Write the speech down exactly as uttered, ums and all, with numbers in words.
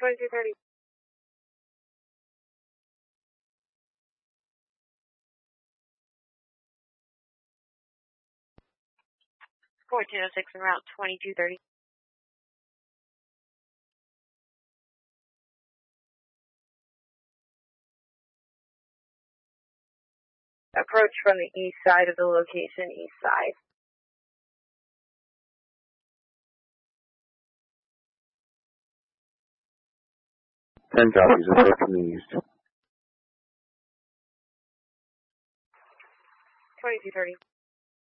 twenty-two thirty. fourteen oh six en route twenty-two thirty. Approach from the east side of the location, east side. ten copies, approach from the east. twenty-two thirty.